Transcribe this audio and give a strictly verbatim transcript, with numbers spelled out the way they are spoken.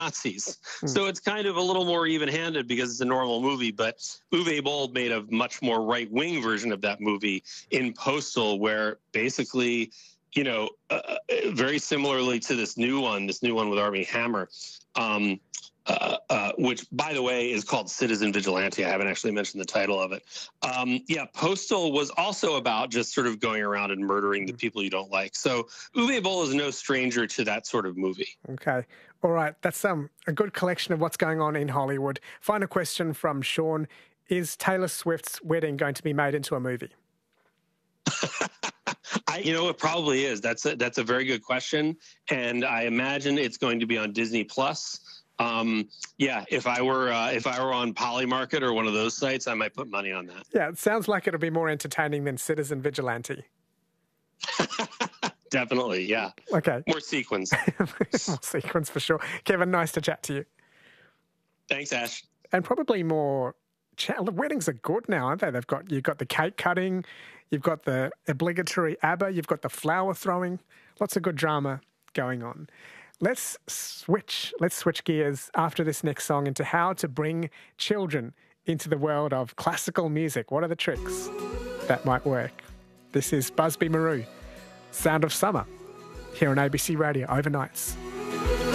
Nazis. Hmm. So it's kind of a little more even-handed because it's a normal movie, but Uwe Boll made a much more right-wing version of that movie in Postal, where basically, you know, uh, very similarly to this new one, this new one with Armie Hammer, um, uh, uh, which, by the way, is called Citizen Vigilante. I haven't actually mentioned the title of it. Um, yeah, Postal was also about just sort of going around and murdering the people you don't like. So Uwe Boll is no stranger to that sort of movie. Okay. All right. That's um, a good collection of what's going on in Hollywood. Final question from Sean. Is Taylor Swift's wedding going to be made into a movie? I, you know, it probably is. That's a, that's a very good question. And I imagine it's going to be on Disney Plus. Um, yeah, if I were uh, if I were on Polymarket or one of those sites, I might put money on that. Yeah, it sounds like it'll be more entertaining than Citizen Vigilante. Definitely, yeah. Okay. More sequence. More sequence for sure. Kevin, nice to chat to you. Thanks, Ash. And probably more... Weddings are good now, aren't they? They've got You've got the cake cutting, you've got the obligatory ABBA, you've got the flower throwing. Lots of good drama going on. Let's switch. Let's switch gears after this next song into how to bring children into the world of classical music. What are the tricks that might work? This is Busby Marou, Sound of Summer, here on A B C Radio Overnights.